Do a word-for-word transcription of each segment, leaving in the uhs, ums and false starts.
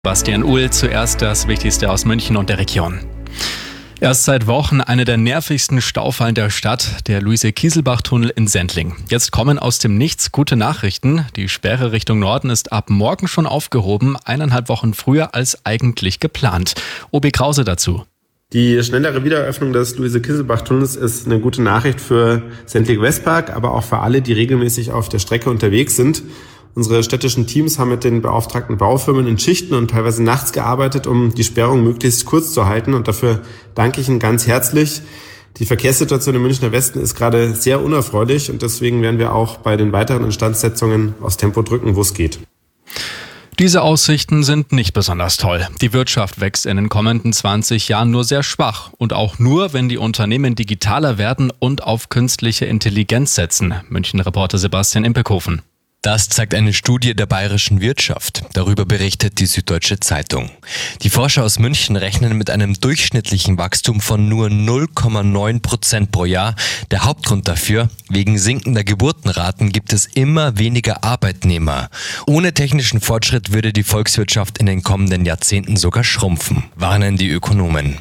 Bastian Uhl, zuerst das Wichtigste aus München und der Region. Erst seit Wochen eine der nervigsten Staufallen der Stadt, der Luise-Kieselbach-Tunnel in Sendling. Jetzt kommen aus dem Nichts gute Nachrichten. Die Sperre Richtung Norden ist ab morgen schon aufgehoben, eineinhalb Wochen früher als eigentlich geplant. Obi Krause dazu. Die schnellere Wiedereröffnung des Luise-Kieselbach-Tunnels ist eine gute Nachricht für Sendling-Westpark, aber auch für alle, die regelmäßig auf der Strecke unterwegs sind. Unsere städtischen Teams haben mit den beauftragten Baufirmen in Schichten und teilweise nachts gearbeitet, um die Sperrung möglichst kurz zu halten. Und dafür danke ich Ihnen ganz herzlich. Die Verkehrssituation im Münchner Westen ist gerade sehr unerfreulich und deswegen werden wir auch bei den weiteren Instandsetzungen aufs Tempo drücken, wo es geht. Diese Aussichten sind nicht besonders toll. Die Wirtschaft wächst in den kommenden zwanzig Jahren nur sehr schwach und auch nur, wenn die Unternehmen digitaler werden und auf künstliche Intelligenz setzen. München-Reporter Sebastian Impekhofen. Das zeigt eine Studie der bayerischen Wirtschaft. Darüber berichtet die Süddeutsche Zeitung. Die Forscher aus München rechnen mit einem durchschnittlichen Wachstum von nur null Komma neun Prozent pro Jahr. Der Hauptgrund dafür: wegen sinkender Geburtenraten gibt es immer weniger Arbeitnehmer. Ohne technischen Fortschritt würde die Volkswirtschaft in den kommenden Jahrzehnten sogar schrumpfen, warnen die Ökonomen.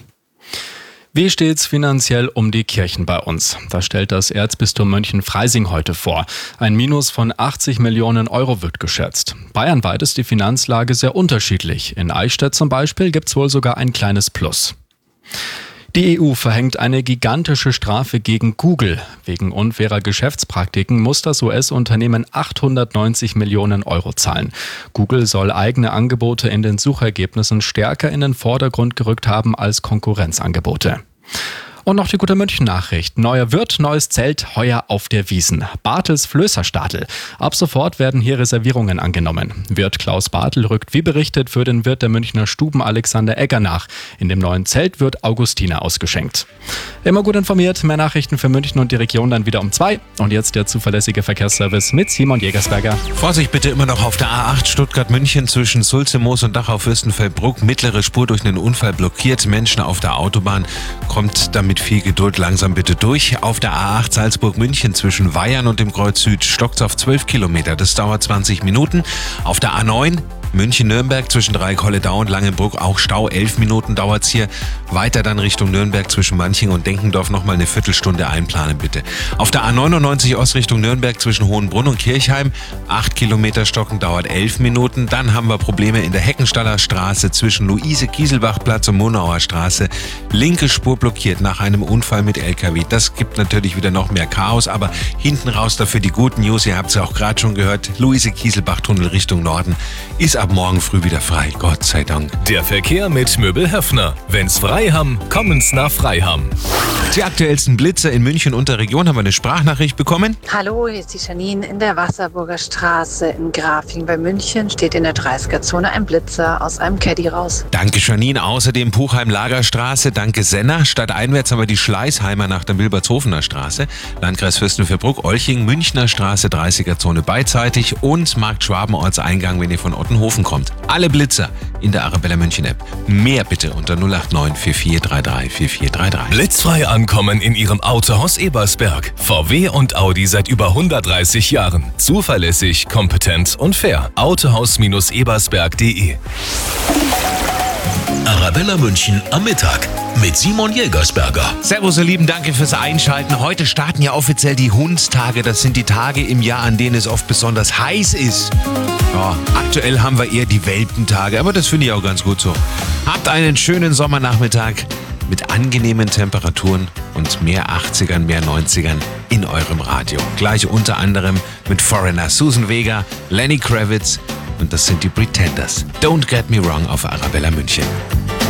Wie steht's finanziell um die Kirchen bei uns? Das stellt das Erzbistum München-Freising heute vor. Ein Minus von achtzig Millionen Euro wird geschätzt. Bayernweit ist die Finanzlage sehr unterschiedlich. In Eichstätt zum Beispiel gibt's wohl sogar ein kleines Plus. Die E U verhängt eine gigantische Strafe gegen Google. Wegen unfairer Geschäftspraktiken muss das U S-Unternehmen achthundertneunzig Millionen Euro zahlen. Google soll eigene Angebote in den Suchergebnissen stärker in den Vordergrund gerückt haben als Konkurrenzangebote. Und noch die gute München-Nachricht. Neuer Wirt, neues Zelt, heuer auf der Wiesn. Bartels Flößerstadel. Ab sofort werden hier Reservierungen angenommen. Wirt Klaus Bartel rückt wie berichtet für den Wirt der Münchner Stuben Alexander Egger nach. In dem neuen Zelt wird Augustiner ausgeschenkt. Immer gut informiert, mehr Nachrichten für München und die Region dann wieder um zwei. Und jetzt der zuverlässige Verkehrsservice mit Simon Jägersberger. Vorsicht bitte immer noch auf der A acht Stuttgart-München zwischen Sulze-Moos und Dachau-Fürstenfeldbruck. Mittlere Spur durch einen Unfall blockiert. Menschen auf der Autobahn. Kommt damit mit viel Geduld langsam bitte durch. Auf der A acht Salzburg-München zwischen Weyern und dem Kreuz Süd stockt's auf zwölf Kilometer. Das dauert zwanzig Minuten. Auf der A neun München-Nürnberg zwischen Dreieck-Holledau und Langenbruck auch Stau. elf Minuten dauert's hier. Weiter dann Richtung Nürnberg zwischen Manching und Denkendorf nochmal eine Viertelstunde einplanen bitte. Auf der A neunundneunzig Ost Richtung Nürnberg zwischen Hohenbrunn und Kirchheim. acht Kilometer stocken, dauert elf Minuten. Dann haben wir Probleme in der Heckenstaller Straße zwischen Luise-Kieselbach-Platz und Monauer Straße. Linke Spur blockiert nach einem Unfall mit L K W. Das gibt natürlich wieder noch mehr Chaos, aber hinten raus dafür die guten News. Ihr habt es ja auch gerade schon gehört. Luise-Kieselbach-Tunnel Richtung Norden ist ab morgen früh wieder frei. Gott sei Dank. Der Verkehr mit Möbel Höffner. Wenn's frei haben, kommen's nach Freiham. Die aktuellsten Blitze in München und der Region haben wir eine Sprachnachricht bekommen. Hallo, hier ist die Janine in der Wasserburger Straße in Grafing bei München. Steht in der dreißiger-Zone ein Blitzer aus einem Caddy raus. Danke Janine. Außerdem Puchheim-Lagerstraße. Danke Senna. Stadteinwärts haben wir die Schleißheimer nach der Wilbertshofener Straße. Landkreis Fürstenfeldbruck, Olching, Münchner Straße, dreißiger-Zone beidseitig und Markt Schwabenortseingang, wenn ihr von Ottenhofen kommt. Alle Blitzer in der Arabella München App. Mehr bitte unter null acht neun vier vier drei drei vier vier drei drei. Blitzfrei ankommen in Ihrem Autohaus Ebersberg. V W und Audi seit über hundertdreißig Jahren. Zuverlässig, kompetent und fair. autohaus ebersberg punkt de. Arabella München am Mittag mit Simon Jägersberger. Servus ihr Lieben, danke fürs Einschalten. Heute starten ja offiziell die Hundstage. Das sind die Tage im Jahr, an denen es oft besonders heiß ist. Ja, aktuell haben wir eher die Welpentage, aber das finde ich auch ganz gut so. Habt einen schönen Sommernachmittag mit angenehmen Temperaturen und mehr achtzigern, mehr neunzigern in eurem Radio. Gleich unter anderem mit Foreigner, Susan Vega, Lenny Kravitz und das sind die Pretenders. Don't Get Me Wrong auf Arabella München.